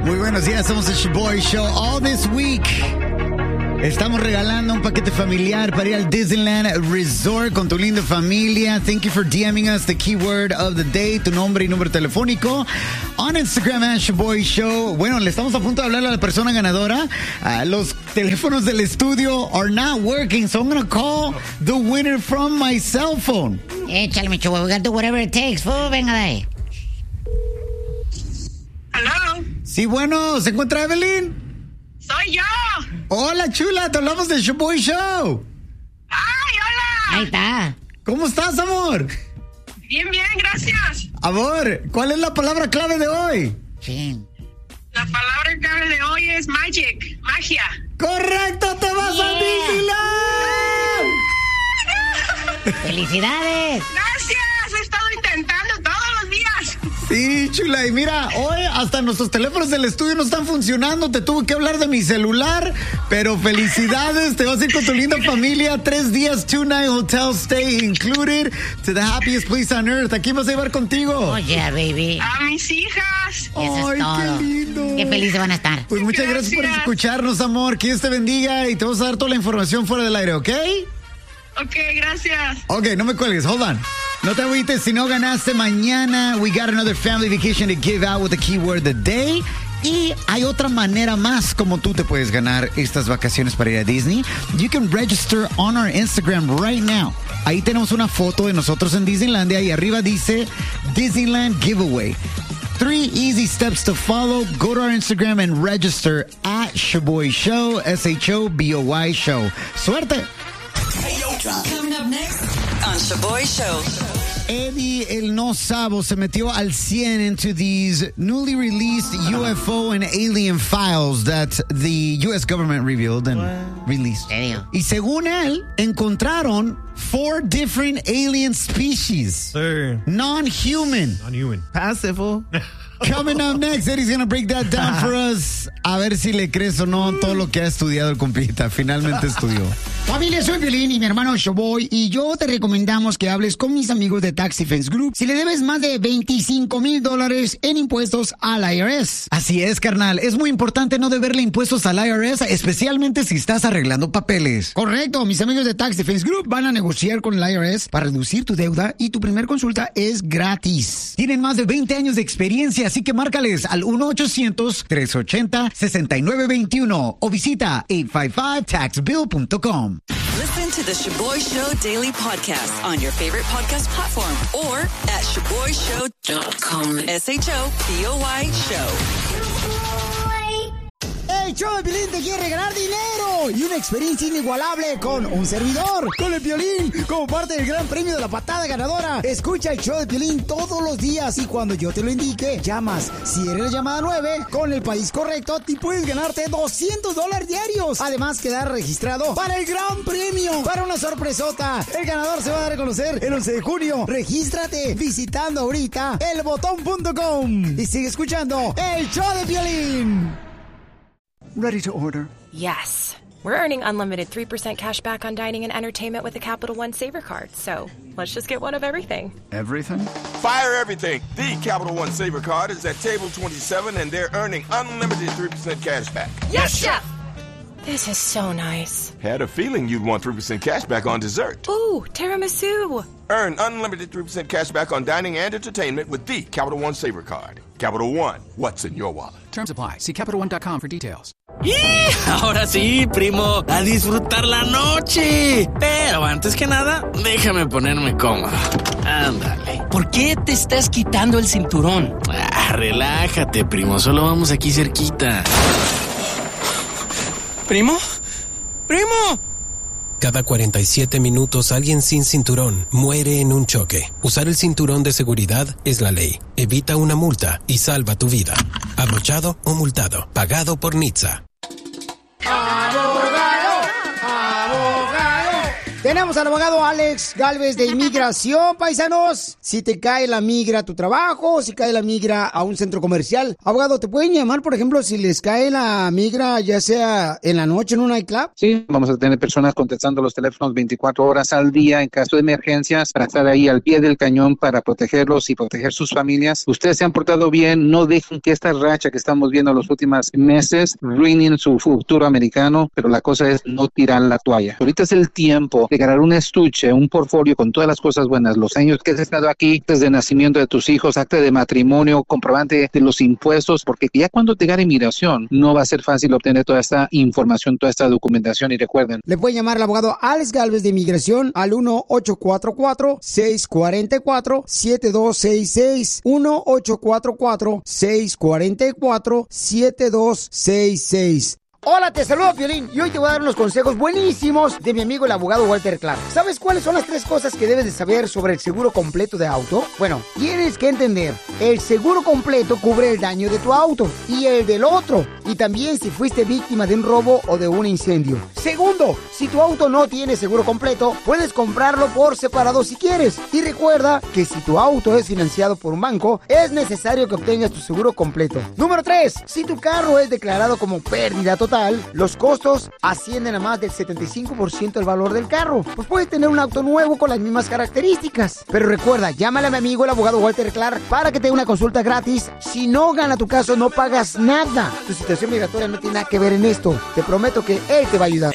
Muy buenos días, somos el Shaboy Show. All this week estamos regalando un paquete familiar para ir al Disneyland Resort con tu linda familia. Thank you for DMing us the keyword of the day, tu nombre y número telefónico on Instagram at Shaboy Show. Bueno, le estamos a punto de hablar a la persona ganadora. Los teléfonos del estudio are not working, so I'm going to call the winner from my cell phone. Échale, mi chavo, we gotta do whatever it takes, fool. Venga de ahí. Hello. Sí, bueno, ¿se encuentra Evelyn? Soy yo. Hola, chula, te hablamos del Shaboy Show. ¡Ay, hola! Ahí está. ¿Cómo estás, amor? Bien, gracias. Amor, ¿cuál es la palabra clave de hoy? Chin. La palabra clave de hoy es magic, magia. ¡Correcto! ¡Te vas a Disneyland! ¡Felicidades! Gracias, he estado intentando todos los días. Sí, chula, y mira, hoy hasta nuestros teléfonos del estudio no están funcionando. Te tuve que hablar de mi celular, pero felicidades, te vas a ir con tu linda familia. 3 días, 2-night hotel stay included to the happiest place on earth. ¿A quién vas a llevar contigo? Oh, yeah, baby. A mis hijas. Eso Ay, es todo. qué lindo. Qué felices van a estar. Pues muchas gracias por Gracias. escucharnos, amor. Que Dios te bendiga y te vamos a dar toda la información fuera del aire, ¿ok? Ok, gracias. Ok, no me cuelgues, hold on. No te agüites, si no ganaste mañana, we got another family vacation to give out with the keyword the day. Y hay otra manera más como tú te puedes ganar estas vacaciones para ir a Disney. You can register on our Instagram right now. Ahí tenemos una foto de nosotros en Disneylandia y arriba dice Disneyland Giveaway. 3 easy steps to follow. Go to our Instagram and register at Shaboy Show, SHOBOY Show. ¡Suerte! Coming up next on Shaboy Show. Eddie el No Sabo se metió al 100 into these newly released UFO and alien files that the U.S. government revealed and released. ¿Serio? Y según él, encontraron 4 different alien species. Sir. Non-human. Non-human. Passive. Coming up next, Eddie's gonna break that down for us. A ver si le crees o no todo lo que ha estudiado el compita. Finalmente estudió. Familia, soy Piolín y mi hermano Shaboy y yo te recomendamos que hables con mis amigos de Tax Defense Group si le debes más de $25,000 en impuestos al IRS. Así es, carnal. Es muy importante no deberle impuestos al IRS, especialmente si estás arreglando papeles. Correcto, mis amigos de Tax Defense Group van a negociar con el IRS para reducir tu deuda y tu primer consulta es gratis. Tienen más de 20 años de experiencia, así que márcales al 1-800-380-6921 o visita 855taxbill.com. Listen to the Shaboy Show Daily Podcast on your favorite podcast platform or at ShaboyShow.com. SHOBOY Show. El show de Piolín te quiere regalar dinero y una experiencia inigualable con un servidor, con el Piolín, como parte del gran premio de la patada ganadora. Escucha el show de Piolín todos los días y cuando yo te lo indique, llamas. Si eres la llamada 9, con el país correcto, te puedes ganarte $200 diarios. Además, quedar registrado para el gran premio, para una sorpresota. El ganador se va a dar a conocer el 11 de junio. Regístrate visitando ahorita elbotón.com y sigue escuchando el show de Piolín. Ready to order. Yes. We're earning unlimited 3% cash back on dining and entertainment with the Capital One Saver Card. So let's just get one of everything. Everything? Fire everything. The Capital One Saver Card is at table 27 and they're earning unlimited 3% cash back. Yes, Chef! This is so nice. Had a feeling you'd want 3% cash back on dessert. Ooh, tiramisu. Earn unlimited 3% cash back on dining and entertainment with the Capital One Saver Card. Capital One, what's in your wallet? Terms apply. See CapitalOne.com for details. Ahora sí, primo, a disfrutar la noche. Pero antes que nada, déjame ponerme cómodo. Ándale. ¿Por qué te estás quitando el cinturón? Relájate, primo, solo vamos aquí cerquita. ¿Primo? ¡Primo! Cada 47 minutos alguien sin cinturón muere en un choque. Usar el cinturón de seguridad es la ley. Evita una multa y salva tu vida. Abrochado o multado. Pagado por NHTSA. ¡Abogado! ¡Abogado! Tenemos al abogado Alex Galvez de Inmigración, paisanos. Si te cae la migra a tu trabajo, si cae la migra a un centro comercial. Abogado, ¿te pueden llamar, por ejemplo, si les cae la migra, ya sea en la noche en un nightclub? Sí, vamos a tener personas contestando los teléfonos 24 horas al día en caso de emergencias para estar ahí al pie del cañón para protegerlos y proteger sus familias. Ustedes se han portado bien, no dejen que esta racha que estamos viendo en los últimos meses ruinen su futuro americano, pero la cosa es no tirar la toalla. Ahorita es el tiempo de ganar un estuche, un portfolio con todas las cosas buenas, los años que has estado aquí, desde el nacimiento de tus hijos, acta de matrimonio, comprobante de los impuestos, porque ya cuando te gane inmigración no va a ser fácil obtener toda esta información, toda esta documentación. Y recuerden, le pueden llamar al abogado Alex Galvez de Inmigración al 1-844-644-7266, 1-844-644-7266. Hola, te saludo, Piolín, y hoy te voy a dar unos consejos buenísimos de mi amigo el abogado Walter Clark. ¿Sabes cuáles son las 3 cosas que debes de saber sobre el seguro completo de auto? Bueno, tienes que entender, el seguro completo cubre el daño de tu auto y el del otro, y también si fuiste víctima de un robo o de un incendio. Segundo, si tu auto no tiene seguro completo, puedes comprarlo por separado si quieres. Y recuerda que si tu auto es financiado por un banco, es necesario que obtengas tu seguro completo. Número 3, si tu carro es declarado como pérdida total, los costos ascienden a más del 75% del valor del carro. Pues puedes tener un auto nuevo con las mismas características. Pero recuerda, llámale a mi amigo el abogado Walter Clark para que te dé una consulta gratis. Si no gana tu caso, no pagas nada. Tu situación migratoria no tiene nada que ver en esto. Te prometo que él te va a ayudar.